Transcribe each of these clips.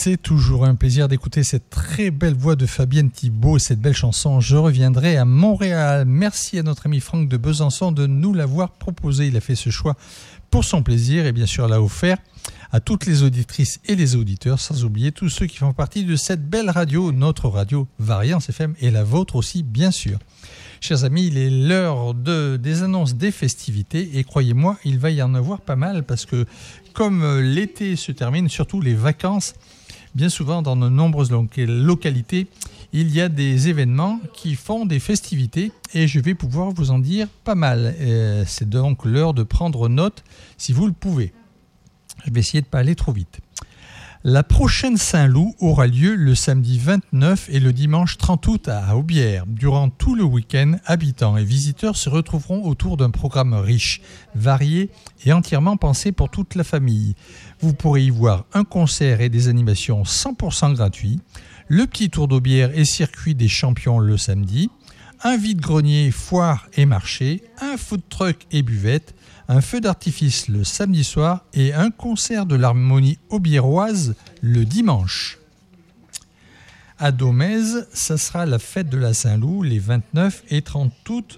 C'est toujours un plaisir d'écouter cette très belle voix de Fabienne Thibault et cette belle chanson « Je reviendrai à Montréal ». Merci à notre ami Franck de Besançon de nous l'avoir proposé. Il a fait ce choix pour son plaisir et bien sûr l'a offert à toutes les auditrices et les auditeurs, sans oublier tous ceux qui font partie de cette belle radio, notre radio Variance FM et la vôtre aussi bien sûr. Chers amis, il est l'heure des annonces des festivités et croyez-moi, il va y en avoir pas mal parce que comme l'été se termine, surtout les vacances, bien souvent dans de nombreuses localités, il y a des événements qui font des festivités et je vais pouvoir vous en dire pas mal. C'est donc l'heure de prendre note si vous le pouvez. Je vais essayer de ne pas aller trop vite. La prochaine Saint-Loup aura lieu le samedi 29 et le dimanche 30 août à Aubière. Durant tout le week-end, habitants et visiteurs se retrouveront autour d'un programme riche, varié et entièrement pensé pour toute la famille. Vous pourrez y voir un concert et des animations 100% gratuits, le petit tour d'Aubière et circuit des champions le samedi, un vide-grenier, foire et marché, un food truck et buvette, un feu d'artifice le samedi soir et un concert de l'harmonie aubiéroise le dimanche. À Domèze, ça sera la fête de la Saint-Loup les 29 et 30 août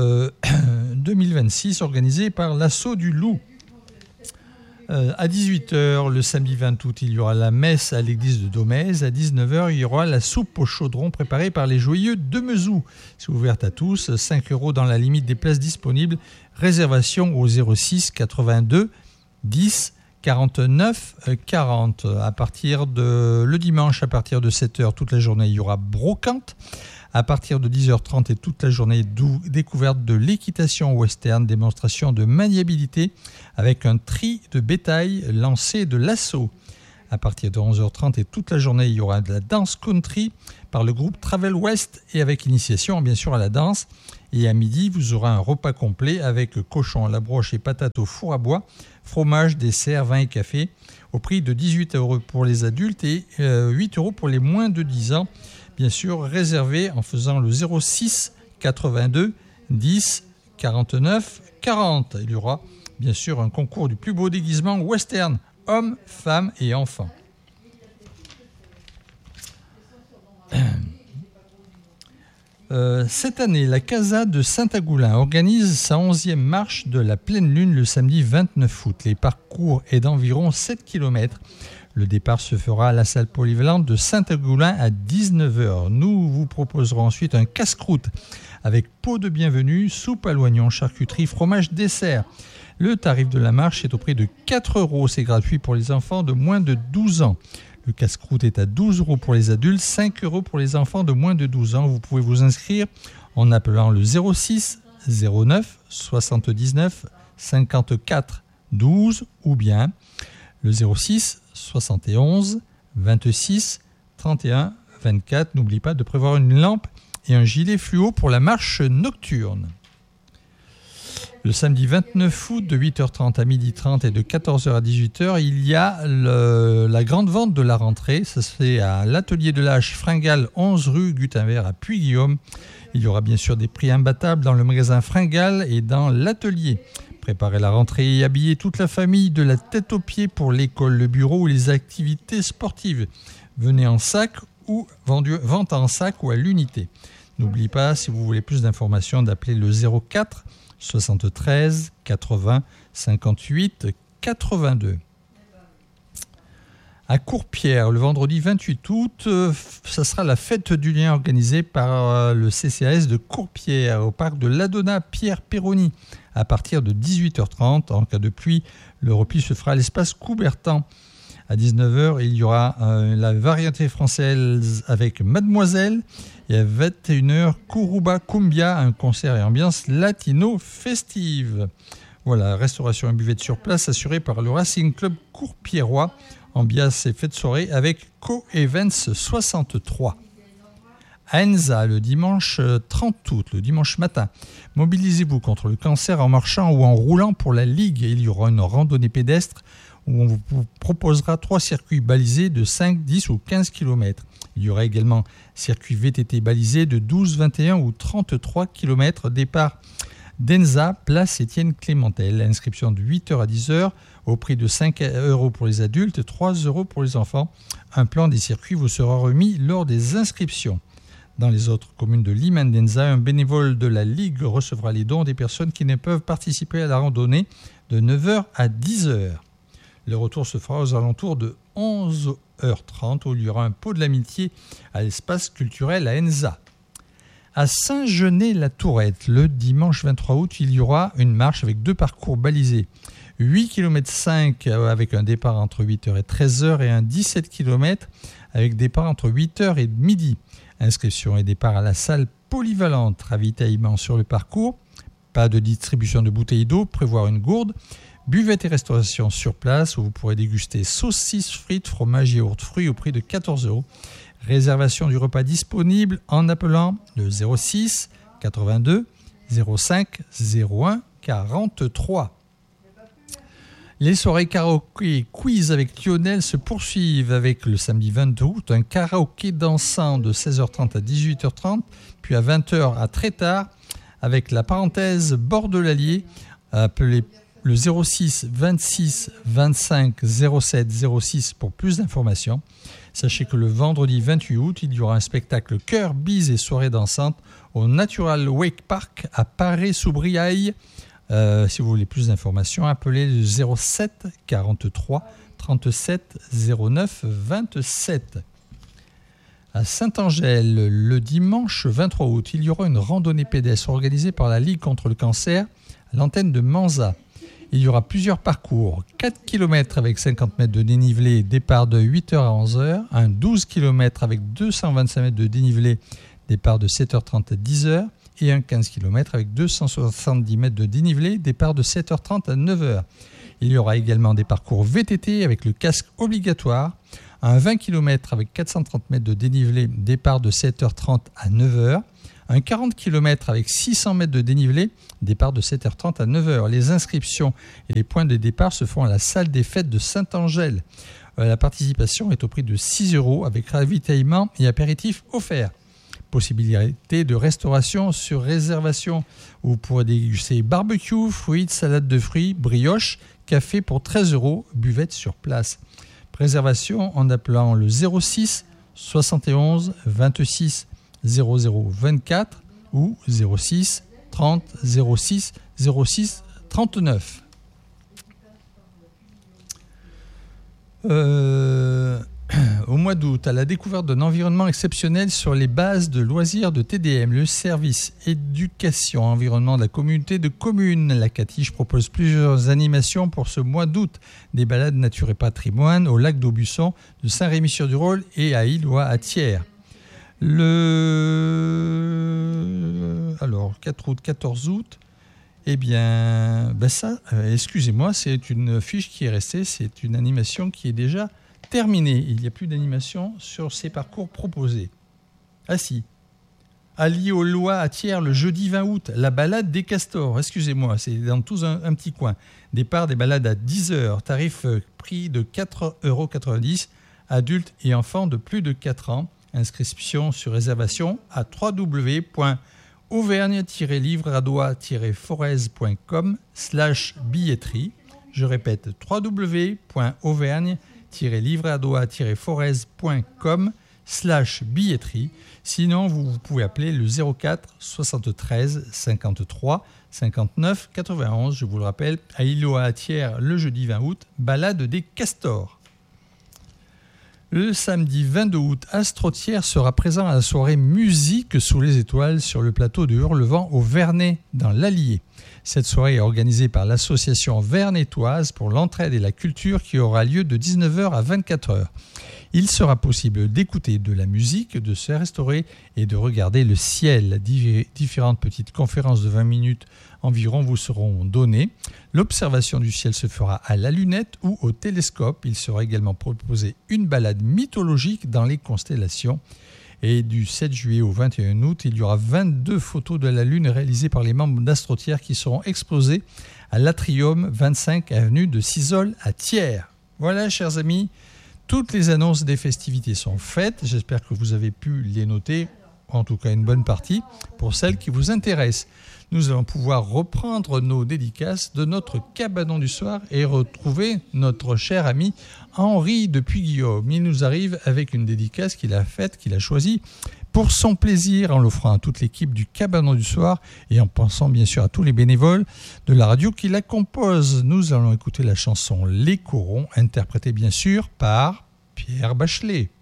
2026, organisée par l'Assaut du Loup. À 18h, le samedi 20 août, il y aura la messe à l'église de Domèze. À 19h, il y aura la soupe au chaudron préparée par les joyeux de Mezou. C'est ouvert à tous, 5 € dans la limite des places disponibles. Réservation au 06 82 10 49 40. Le dimanche, à partir de 7h, toute la journée, il y aura brocante. À partir de 10h30 et toute la journée, découverte de l'équitation western, démonstration de maniabilité avec un tri de bétail lancé de l'assaut. À partir de 11h30 et toute la journée, il y aura de la danse country par le groupe Travel West et avec initiation bien sûr à la danse. Et à midi, vous aurez un repas complet avec cochon à la broche et patates au four à bois, fromage, dessert, vin et café au prix de 18 € pour les adultes et 8 € pour les moins de 10 ans. Bien sûr, réservé en faisant le 06 82 10 49 40. Il y aura bien sûr un concours du plus beau déguisement western, hommes, femmes et enfants. Cette année, la Casa de Saint-Agoulin organise sa 11e marche de la pleine lune le samedi 29 août. Les parcours est d'environ 7 km. Le départ se fera à la salle polyvalente de Saint-Agoulin à 19h. Nous vous proposerons ensuite un casse-croûte avec pot de bienvenue, soupe à l'oignon, charcuterie, fromage, dessert. Le tarif de la marche est au prix de 4 €. C'est gratuit pour les enfants de moins de 12 ans. Le casse-croûte est à 12 € pour les adultes, 5 € pour les enfants de moins de 12 ans. Vous pouvez vous inscrire en appelant le 06 09 79 54 12 ou bien le 06 71 26 31 24. N'oublie pas de prévoir une lampe et un gilet fluo pour la marche nocturne. Le samedi 29 août de 8h30 à 12h30 et de 14h à 18h, il y a la grande vente de la rentrée. Ça se fait à l'atelier de l'âge Fringale, 11 rue Gutenberg à Puy-Guillaume. Il y aura bien sûr des prix imbattables dans le magasin Fringale et dans l'atelier. Préparez la rentrée et habillez toute la famille de la tête aux pieds pour l'école, le bureau ou les activités sportives. Venez en sac ou vente en sac ou à l'unité. N'oubliez pas, si vous voulez plus d'informations, d'appeler le 04 73 80 58 82. À Courpierre, le vendredi 28 août, ça sera la fête du lien organisée par le CCAS de Courpierre au parc de l'Adona Pierre Perroni à partir de 18h30. En cas de pluie, le repli se fera à l'espace Coubertin. À 19h, il y aura la variété française avec Mademoiselle. Et à 21h, Kuruba Cumbia, un concert et ambiance latino festive. Voilà, restauration et buvette sur place assurée par le Racing Club Courpierrois. Ambiance et fête soirée avec Co-Events 63. À Enza, le dimanche 30 août, le dimanche matin, mobilisez-vous contre le cancer en marchant ou en roulant pour la Ligue. Il y aura une randonnée pédestre où on vous proposera 3 circuits balisés de 5, 10 ou 15 km. Il y aura également circuit VTT balisé de 12, 21 ou 33 km. Départ d'Enza, place Étienne Clémentel. Inscription de 8h à 10h au prix de 5 € pour les adultes et 3 € pour les enfants. Un plan des circuits vous sera remis lors des inscriptions. Dans les autres communes de Limendenza, un bénévole de la Ligue recevra les dons des personnes qui ne peuvent participer à la randonnée de 9h à 10h. Le retour se fera aux alentours de 11h30 où il y aura un pot de l'amitié à l'espace culturel à Enza. À Saint-Genès-la-Tourette, le dimanche 23 août, il y aura une marche avec 2 parcours balisés. 8,5 km avec un départ entre 8h et 13h et un 17 km avec départ entre 8h et midi. Inscription et départ à la salle polyvalente, ravitaillement sur le parcours, pas de distribution de bouteilles d'eau, prévoir une gourde, buvette et restauration sur place où vous pourrez déguster saucisses, frites, fromage, yaourt, fruits au prix de 14 €. Réservation du repas disponible en appelant le 06 82 05 01 43. Les soirées karaoké et quiz avec Lionel se poursuivent avec le samedi 22 août, un karaoké dansant de 16h30 à 18h30, puis à 20h à très tard, avec la parenthèse bord de l'Allier, appelez le 06 26 25 07 06 pour plus d'informations. Sachez que le vendredi 28 août, il y aura un spectacle chœur, bise et soirée dansante au Natural Wake Park à Paré-sous-Briaille. Si vous voulez plus d'informations, appelez le 07 43 37 09 27. À Saint-Angèle, le dimanche 23 août, il y aura une randonnée pédestre organisée par la Ligue contre le cancer à l'antenne de Manza. Il y aura plusieurs parcours, 4 km avec 50 mètres de dénivelé, départ de 8h à 11h, un 12 km avec 225 mètres de dénivelé, départ de 7h30 à 10h, et un 15 km avec 270 mètres de dénivelé, départ de 7h30 à 9h. Il y aura également des parcours VTT avec le casque obligatoire, un 20 km avec 430 mètres de dénivelé, départ de 7h30 à 9h, un 40 km avec 600 mètres de dénivelé, départ de 7h30 à 9h. Les inscriptions et les points de départ se font à la salle des fêtes de Saint-Angèle. La participation est au prix de 6 € avec ravitaillement et apéritif offert. Possibilité de restauration sur réservation où vous pourrez déguster barbecue, fruits, salade de fruits, brioche, café pour 13 €, buvette sur place. Réservation en appelant le 06 71 26 00 24 ou 06 30 06 06 39. Au mois d'août, à la découverte d'un environnement exceptionnel sur les bases de loisirs de TDM, le service éducation environnement de la communauté de communes, la Catiche propose plusieurs animations pour ce mois d'août. Des balades nature et patrimoine au lac d'Aubusson, de Saint-Rémy-sur-du-Rôle et à Illois à Thiers. Alors, 4 août, 14 août, eh bien, excusez-moi, c'est une fiche qui est restée, c'est une animation qui est déjà terminée. Il n'y a plus d'animation sur ces parcours proposés. Ah si. À Lille-aux-Lois, à Thiers, le jeudi 20 août, la balade des castors. Excusez-moi, c'est dans tous un petit coin. Départ des balades à 10h, tarif prix de 4,90 €, adultes et enfants de plus de 4 ans. Inscription sur réservation à www.auvergne-livradois-forez.com/billetterie. Je répète, www.auvergne-livradois-forez.com/billetterie. Sinon, vous pouvez appeler le 04 73 53 59 91. Je vous le rappelle, à Illois à Thiers, le jeudi 20 août, balade des castors. Le samedi 22 août, Astro-Thiers sera présent à la soirée Musique sous les étoiles sur le plateau de Hurlevent au Vernet, dans l'Allier. Cette soirée est organisée par l'association vernetoise pour l'entraide et la culture qui aura lieu de 19h à 24h. Il sera possible d'écouter de la musique, de se restaurer et de regarder le ciel. Différentes petites conférences de 20 minutes environ vous seront données. L'observation du ciel se fera à la lunette ou au télescope. Il sera également proposé une balade mythologique dans les constellations. Et du 7 juillet au 21 août, il y aura 22 photos de la Lune réalisées par les membres d'Astro-Thiers qui seront exposées à l'Atrium 25 avenue de Cisol à Thiers. Voilà, chers amis, toutes les annonces des festivités sont faites. J'espère que vous avez pu les noter. en tout cas une bonne partie, pour celles qui vous intéressent. Nous allons pouvoir reprendre nos dédicaces de notre cabanon du soir et retrouver notre cher ami Henri de Puy-Guillaume. Il nous arrive avec une dédicace qu'il a faite, qu'il a choisie pour son plaisir, en l'offrant à toute l'équipe du cabanon du soir et en pensant bien sûr à tous les bénévoles de la radio qui la composent. Nous allons écouter la chanson Les Corons, interprétée bien sûr par Pierre Bachelet.